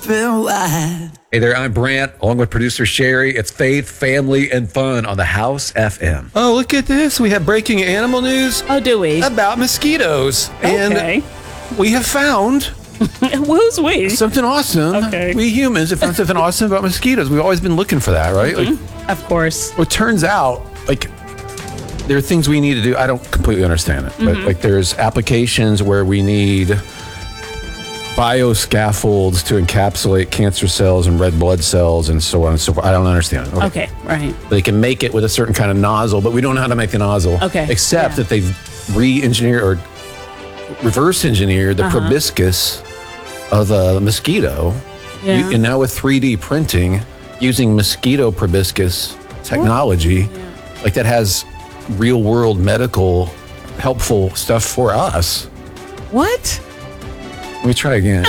Hey there, I'm Brant, along with producer Sherry. It's Faith, Family, and Fun on the House FM. Oh, look at this. We have breaking animal news. Oh, do we? About mosquitoes. Okay. And we have found Who's we? something awesome. Okay. We humans have found something awesome about mosquitoes. We've always been looking for that, right? Of course. Well, it turns out, there are things we need to do. I don't completely understand it, but there's applications where we need bioscaffolds to encapsulate cancer cells and red blood cells and so on and so forth. I don't understand it. Okay, right. They can make it with a certain kind of nozzle, but we don't know how to make the nozzle. Okay, Except that they've re-engineered or reverse engineered the proboscis of a mosquito. Yeah. And now with 3D printing, using mosquito proboscis technology, that has real world medical helpful stuff for us. What? Let me try again.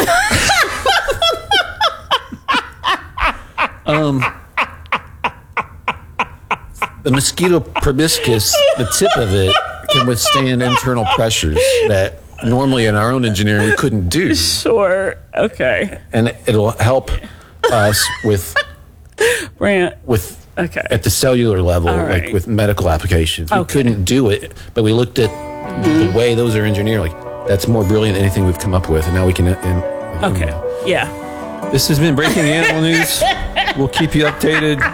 The mosquito proboscis, the tip of it, can withstand internal pressures that normally in our own engineering we couldn't do. Sure. Okay. And it'll help us with Brant. at the cellular level, All right. with medical applications. We Okay. couldn't do it, but we looked at the way those are engineered. That's more brilliant than anything we've come up with, and now we can. Okay. Yeah. This has been Breaking Animal News. We'll keep you updated.